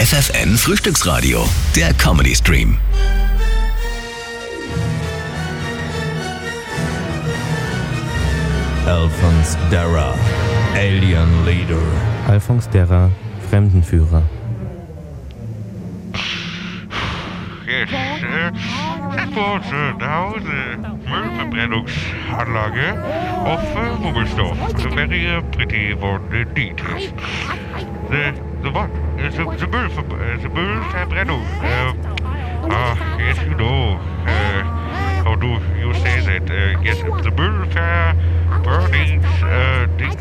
FFN Frühstücksradio, der Comedy Stream. Alphonse Darra, Alien Leader. Alphonse Darra, Fremdenführer. Yes, zit voor ons de oude meulverbrennungsanlage of Wobbelstoff. Very pretty one indeed. The what? The Müllverbrennung. Yes, you know. How do you say that? Yes, the burning things.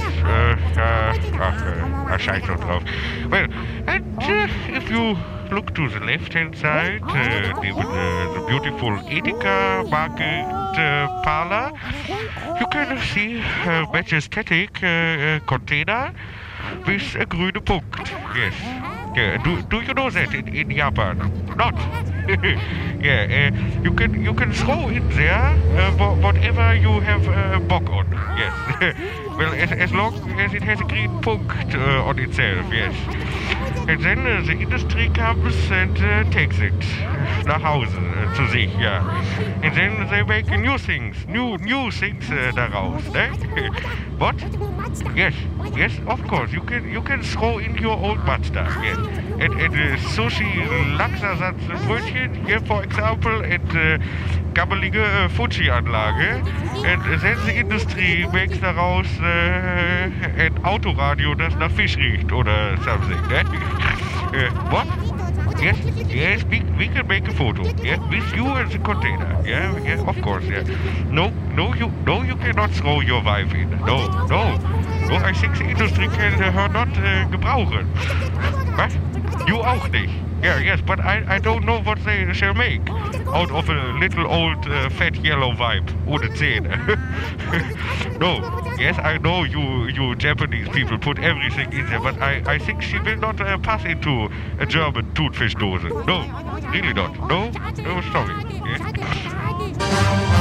Scheiß noch drauf. Well, and if you look to the left-hand side, the beautiful Edeka market parlor, you can see a majestic container with a grüne Punkt. Yes. Yeah. Do you know that in Japan? Not. Yeah. You can throw in there whatever you have bock on. Yes. Well, as long as it has a green punkt on itself. Yes. And then the industry comes and takes it nach Hause zu sich, yeah. And then they make new things daraus, ne? What? Yes, of course. You can throw in your own butt stuff, yes. And sushi Lachsersatz-Brötchen here, for example, and gammelige Fuji-Anlage. And then the industry makes daraus ein Autoradio, das nach Fisch riecht oder something, ne? What? Yes, we can make a photo. Yeah, with you and the container. Yeah, of course. Yeah. No, you cannot throw your wife in. No. I think the industry can her not gebrauchen. What? You auch nicht. Yeah, yes, but I don't know what they shall make out of a little old fat yellow vibe ohne Zähne. No, yes, I know you Japanese people put everything in there, but I think she will not pass into a German Thunfischdose. No, really not. No, sorry. Yeah.